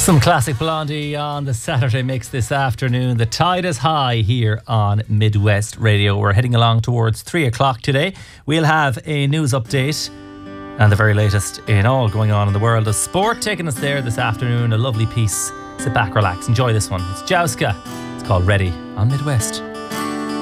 Some classic Blondie on the Saturday mix this afternoon. The tide is high here on Midwest Radio. We're heading along towards 3 o'clock today. We'll have a news update and the very latest in all going on in the world of sport. Taking us there this afternoon, a lovely piece. Sit back, relax, enjoy this one. It's Jowska. It's called Ready on Midwest.